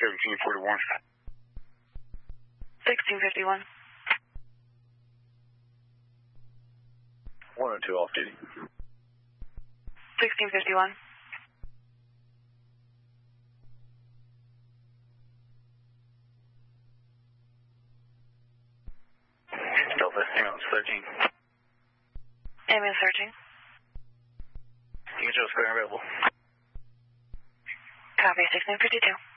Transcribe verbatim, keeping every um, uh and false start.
seventeen forty-one. sixteen fifty-one. one oh two off duty. sixteen fifty-one. Delta, ambulance thirteen. Ambulance thirteen. You can show square available. Copy, sixteen fifty-two.